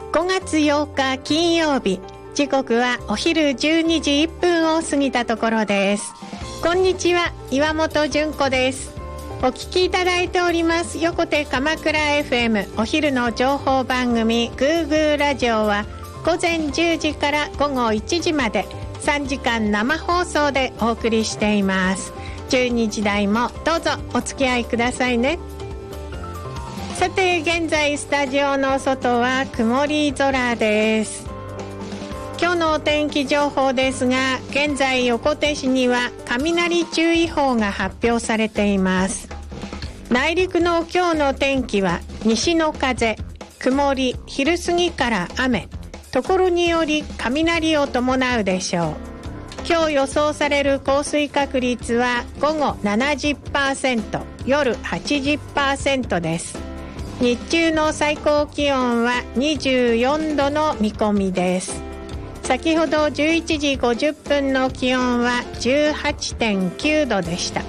5月8日金曜日、時刻はお昼12時1分を過ぎたところです。こんにちは、岩本純子です。お聞きいただいております横手鎌倉 FM お昼の情報番組グーグーラジオは午前10時から午後1時まで3時間生放送でお送りしています。12時台もどうぞお付き合いくださいね。さて、現在スタジオの外は曇り空です。今日のお天気情報ですが、現在横手市には雷注意報が発表されています。内陸の今日の天気は西の風、曇り、昼過ぎから雨、ところにより雷を伴うでしょう。今日予想される降水確率は午後 70%、夜 80% です。日中の最高気温は24度の見込みです。先ほど11時50分の気温は 18.9 度でした。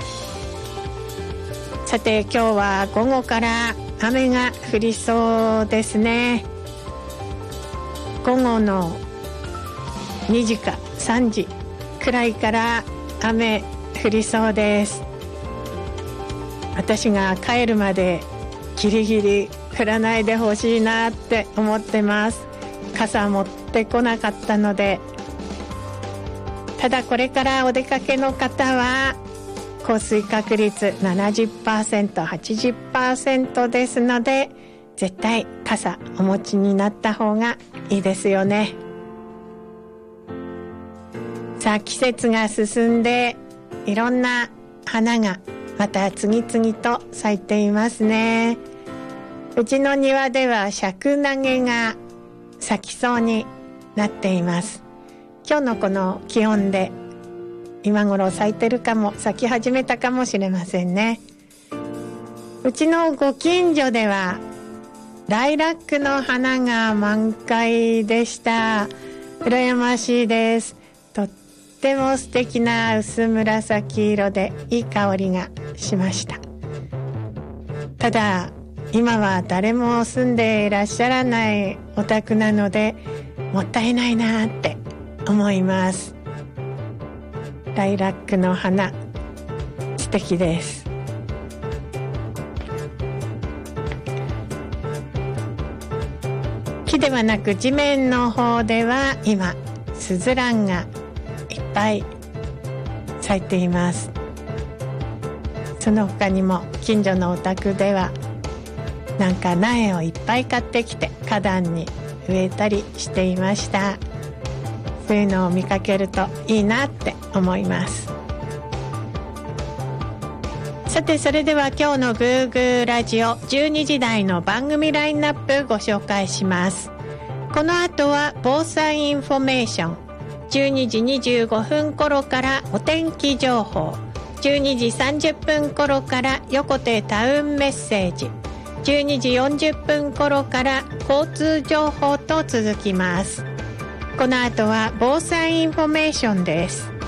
さて、今日は午後から雨が降りそうですね。午後の2時か3時くらいから雨降りそうです。私が帰るまでギリギリ降らないでほしいなって思ってます。傘持ってこなかったので。ただこれからお出かけの方は降水確率 70%、80% ですので、絶対傘お持ちになった方がいいですよね。さあ、季節が進んでいろんな花がまた次々と咲いていますね。うちの庭ではシャクナゲが咲きそうになっています。今日のこの気温で今頃咲いてるかも、咲き始めたかもしれませんね。うちのご近所ではライラックの花が満開でした。羨ましいです。とっても素敵な薄紫色でいい香りがしました。ただ今は誰も住んでいらっしゃらないお宅なので、もったいないなって思います。ライラックの花素敵です。木ではなく地面の方では今スズランがいっぱい咲いています。その他にも近所のお宅ではなんか苗をいっぱい買ってきて花壇に植えたりしていました。そういうのを見かけるといいなって思います。さて、それでは今日のグーグーラジオ12時台の番組ラインナップご紹介します。この後は防災インフォメーション、12時25分頃からお天気情報、12時30分頃から横手タウンメッセージ、12時40分頃から交通情報と続きます。この後は防災インフォメーションです。